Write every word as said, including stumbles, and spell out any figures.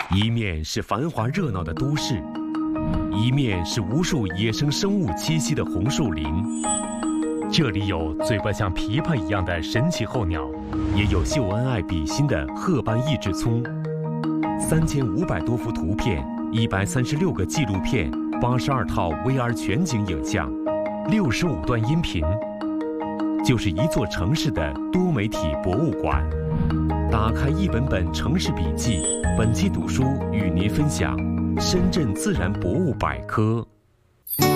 一面是繁华热闹的都市，一面是无数野生生物栖息的红树林。这里有嘴巴像琵琶一样的神奇候鸟，也有秀恩爱比心的褐斑益智葱。三千五百多幅图片，一百三十六个纪录片，八十二套 V R 全景影像，六十五段音频，就是一座城市的多媒体博物馆。打开一本本城市笔记，本期读书与您分享《深圳自然博物百科》。